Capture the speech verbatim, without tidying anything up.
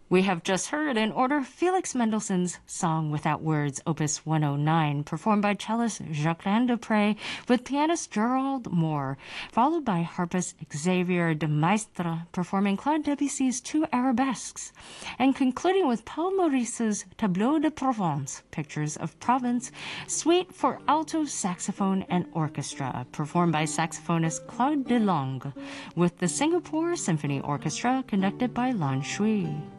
We have just heard in order Felix Mendelssohn's Song Without Words, Opus one oh nine, performed by cellist Jacqueline Dupre with pianist Gerald Moore, followed by harpist Xavier de Maistre performing Claude Debussy's two arabesques, and concluding with Paul Maurice's Tableau de Provence, Pictures of Provence, suite for alto saxophone and orchestra, performed by saxophonist Claude DeLonge, with the Singapore Symphony Orchestra conducted by Lan Shui.